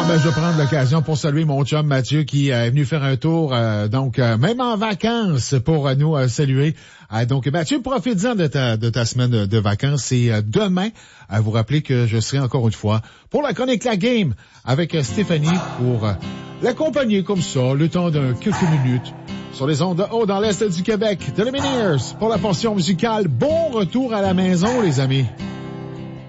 je vais prendre l'occasion pour saluer mon chum Mathieu qui est venu faire un tour, même en vacances, pour nous saluer. Donc, Mathieu, profites-en de ta semaine de vacances. Et demain, à vous rappeler que je serai encore une fois pour la chronique La Game avec Stéphanie pour l'accompagner comme ça, le temps de quelques minutes, sur les ondes de haut dans l'Est du Québec, de Lumineers, pour la portion musicale. Bon retour à la maison, les amis.